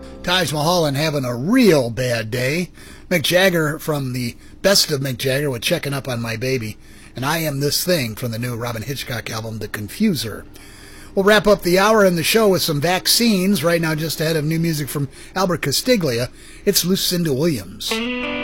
Taj Mahal having a real bad day. Mick Jagger from the Best of Mick Jagger with Checking Up on My Baby. And I Am This Thing from the new Robin Hitchcock album, The Confuser. We'll wrap up the hour in the show with some Vaccines. Right now, just ahead of new music from Albert Castiglia, it's Lucinda Williams.